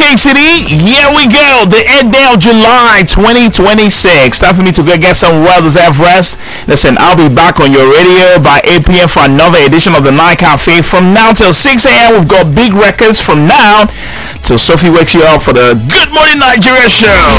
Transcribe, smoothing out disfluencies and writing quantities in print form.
King City. Here we go. The 8th day of July 2026. Time for me to go get some well-deserved rest. Listen, I'll be back on your radio by 8 p.m. for another edition of the Night Cafe. From now till 6 a.m. we've got big records from now till Sophie wakes you up for the Good Morning Nigeria show.